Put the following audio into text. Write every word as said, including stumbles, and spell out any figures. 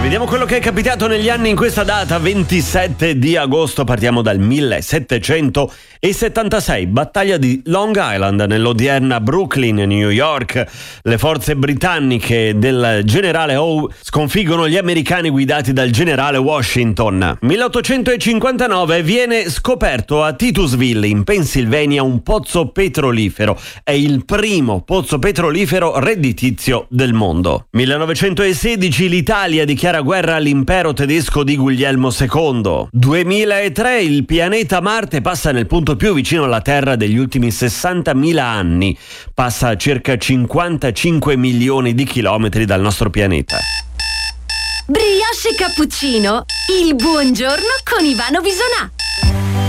Vediamo quello che è capitato negli anni in questa data, ventisette di agosto. Partiamo dal millesettecentosettantasei, battaglia di Long Island nell'odierna Brooklyn, New York. Le forze britanniche del generale Howe sconfiggono gli americani guidati dal generale Washington. milleottocentocinquantanove, viene scoperto a Titusville in Pennsylvania un pozzo petrolifero. È il primo pozzo petrolifero redditizio del mondo. millenovecentosedici, l'Italia dichiara guerra all'impero tedesco di Guglielmo secondo. duemilatré, il pianeta Marte passa nel punto più vicino alla Terra degli ultimi sessantamila anni. Passa a circa cinquantacinque milioni di chilometri dal nostro pianeta. Brioche cappuccino, il buongiorno con Ivano Bisonà.